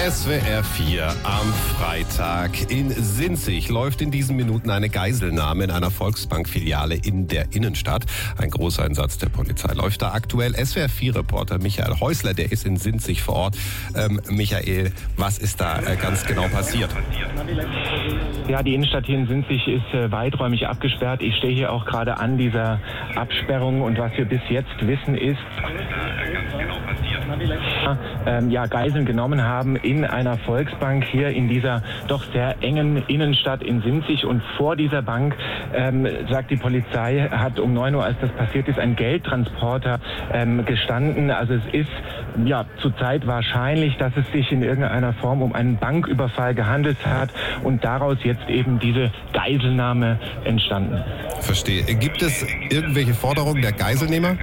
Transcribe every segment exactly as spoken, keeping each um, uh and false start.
S W R vier am Freitag. In Sinzig läuft in diesen Minuten eine Geiselnahme in einer Volksbank-Filiale in der Innenstadt. Ein Großeinsatz der Polizei läuft da aktuell. S W R vier-Reporter Michael Häusler, der ist in Sinzig vor Ort. Ähm, Michael, was ist da äh, ganz genau passiert? Ja, die Innenstadt hier in Sinzig ist äh, weiträumig abgesperrt. Ich stehe hier auch gerade an dieser Absperrung und was wir bis jetzt wissen ist, Ähm, ja, Geiseln genommen haben in einer Volksbank hier in dieser doch sehr engen Innenstadt in Sinzig. Und vor dieser Bank, ähm, sagt die Polizei, hat um neun Uhr, als das passiert ist, ein Geldtransporter ähm, gestanden. Also es ist ja zurzeit wahrscheinlich, dass es sich in irgendeiner Form um einen Banküberfall gehandelt hat und daraus jetzt eben diese Geiselnahme entstanden. Verstehe. Gibt es irgendwelche Forderungen der Geiselnehmer?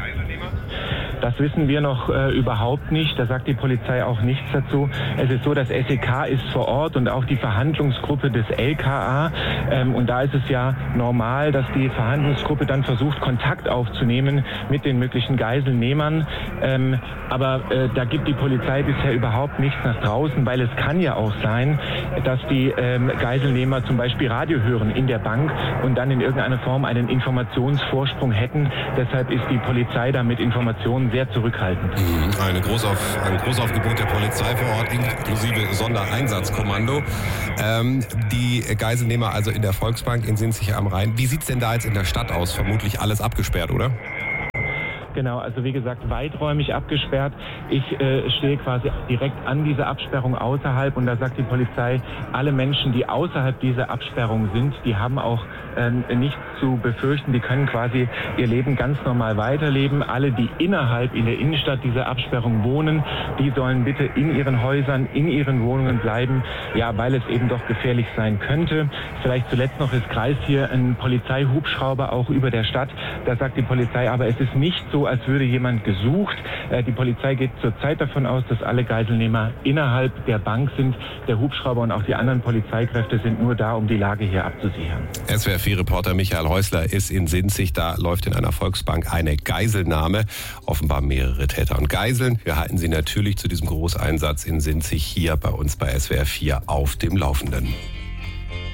Das wissen wir noch äh, überhaupt nicht. Da sagt die Polizei auch nichts dazu. Es ist so, das S E K ist vor Ort und auch die Verhandlungsgruppe des L K A. Ähm, und da ist es ja normal, dass die Verhandlungsgruppe dann versucht, Kontakt aufzunehmen mit den möglichen Geiselnehmern. Ähm, aber äh, da gibt die Polizei bisher überhaupt nichts nach draußen, weil es kann ja auch sein, dass die ähm, Geiselnehmer zum Beispiel Radio hören in der Bank und dann in irgendeiner Form einen Informationsvorsprung hätten. Deshalb ist die Polizei da mit Informationen sehr zurückhaltend. Eine Großauf, ein Großaufgebot der Polizei vor Ort, inklusive Sondereinsatzkommando. Ähm, die Geiselnehmer also in der Volksbank in Sinzig am Rhein. Wie sieht's denn da jetzt in der Stadt aus? Vermutlich alles abgesperrt, oder? Genau, also wie gesagt, weiträumig abgesperrt. Ich äh, stehe quasi direkt an dieser Absperrung außerhalb und da sagt die Polizei, alle Menschen, die außerhalb dieser Absperrung sind, die haben auch äh, nichts zu befürchten, die können quasi ihr Leben ganz normal weiterleben. Alle, die innerhalb in der Innenstadt dieser Absperrung wohnen, die sollen bitte in ihren Häusern, in ihren Wohnungen bleiben, ja, weil es eben doch gefährlich sein könnte. Vielleicht zuletzt noch, es kreist hier ein Polizeihubschrauber auch über der Stadt. Da sagt die Polizei, aber es ist nicht so, als würde jemand gesucht. Die Polizei geht zurzeit davon aus, dass alle Geiselnehmer innerhalb der Bank sind. Der Hubschrauber und auch die anderen Polizeikräfte sind nur da, um die Lage hier abzusichern. S W R vier-Reporter Michael Häusler ist in Sinzig. Da läuft in einer Volksbank eine Geiselnahme. Offenbar mehrere Täter und Geiseln. Wir halten Sie natürlich zu diesem Großeinsatz in Sinzig hier bei uns bei S W R vier auf dem Laufenden.